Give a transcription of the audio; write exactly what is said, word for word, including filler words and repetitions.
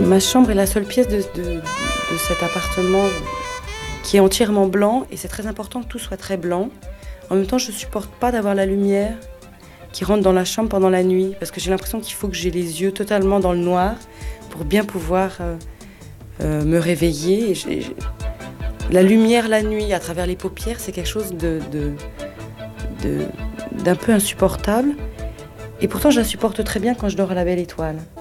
Ma chambre est la seule pièce de, de, de cet appartement qui est entièrement blanc et c'est très important que tout soit très blanc. En même temps, je ne supporte pas d'avoir la lumière qui rentre dans la chambre pendant la nuit parce que j'ai l'impression qu'il faut que j'ai les yeux totalement dans le noir pour bien pouvoir euh, euh, me réveiller. Et j'ai, j'ai... La lumière la nuit à travers les paupières, c'est quelque chose de, de, de, d'un peu insupportable. Et pourtant, je la supporte très bien quand je dors à la belle étoile.